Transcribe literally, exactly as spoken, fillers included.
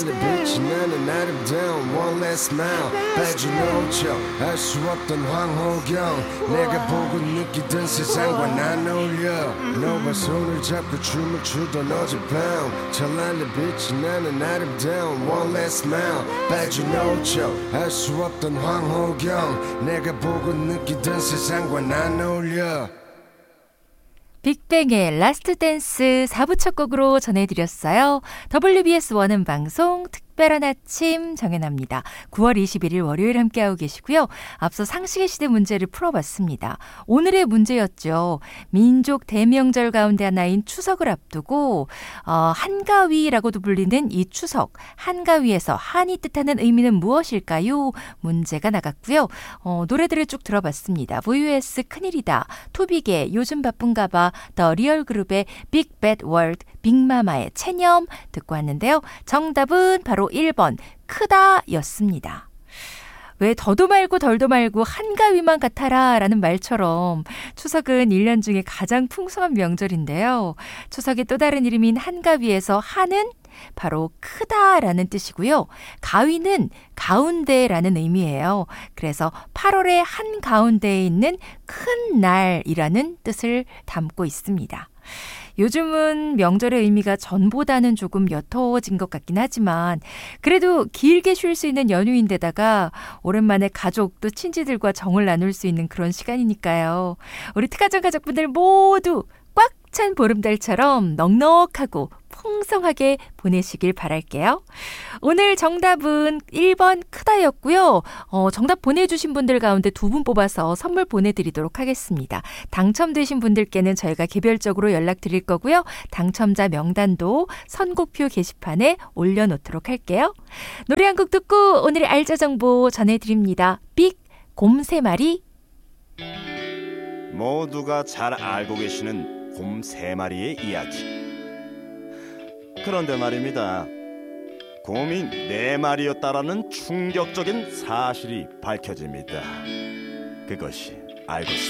찬란한 빛이 나는 아름다운 one last mile 빠져놓죠 알 수 없던 황홀경 내가 보고 느끼던 세상과 난 어울려 너와 손을 잡고 춤을 추던 어젯밤 찬란한 빛이 나는 아름다운 one last mile 빠져놓죠 알 수 없던 황홀경 내가 보고 느끼던 세상과 난 어울려. 빅뱅의 라스트 댄스 사 부 첫 곡으로 전해드렸어요. 더블유비에스 원음 방송 특별한 아침 정연아입니다. 구월 이십일일 월요일 함께하고 계시고요. 앞서 상식의 시대 문제를 풀어봤습니다. 오늘의 문제였죠. 민족 대명절 가운데 하나인 추석을 앞두고 어, 한가위라고도 불리는 이 추석, 한가위에서 한이 뜻하는 의미는 무엇일까요? 문제가 나갔고요. 어, 노래들을 쭉 들어봤습니다. 브이유에스 큰일이다, 투빅의 요즘 바쁜가 봐, 더 리얼그룹의 빅 배드 월드, 빅마마의 체념 듣고 왔는데요. 정답은 바로 일 번 크다 였습니다. 왜 더도 말고 덜도 말고 한가위만 같아라 라는 말처럼 추석은 일 년 중에 가장 풍성한 명절인데요. 추석의 또 다른 이름인 한가위에서 한은 바로 크다라는 뜻이고요. 가위는 가운데라는 의미예요. 그래서 팔월의 한가운데에 있는 큰 날이라는 뜻을 담고 있습니다. 요즘은 명절의 의미가 전보다는 조금 옅어진 것 같긴 하지만 그래도 길게 쉴 수 있는 연휴인데다가 오랜만에 가족 또 친지들과 정을 나눌 수 있는 그런 시간이니까요. 우리 특가정 가족분들 모두 꽉 찬 보름달처럼 넉넉하고 풍성하게 보내시길 바랄게요. 오늘 정답은 일 번 크다였고요. 어, 정답 보내주신 분들 가운데 두 분 뽑아서 선물 보내드리도록 하겠습니다. 당첨되신 분들께는 저희가 개별적으로 연락드릴 거고요. 당첨자 명단도 선곡표 게시판에 올려놓도록 할게요. 노래 한 곡 듣고 오늘의 알짜 정보 전해드립니다. 빅 곰 세 마리. 모두가 잘 알고 계시는 곰 세 마리의 이야기. 그런데 말입니다. 곰이 네 마리였다라는 충격적인 사실이 밝혀집니다. 그것이 알고